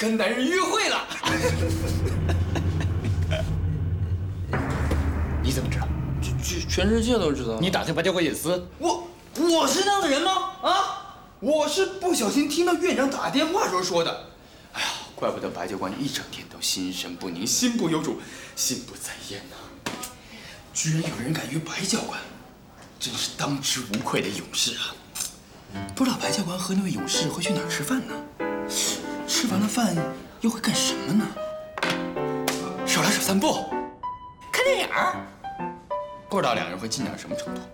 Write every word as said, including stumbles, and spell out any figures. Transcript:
跟男人约会了。你怎么知道？ 全全世界都知道。 你打听白教官隐私？ 我我是那样的人吗？啊，我是不小心听到院长打电话时候说的。 哎呀，怪不得白教官一整天都心神不宁、心不由主、心不在焉呢。居然有人敢约白教官，真是当之无愧的勇士啊！不知道白教官和那位勇士会去哪儿吃饭呢？吃完了饭又会干什么呢？手拉手散步，看电影儿，不知道两人会进展什么程度。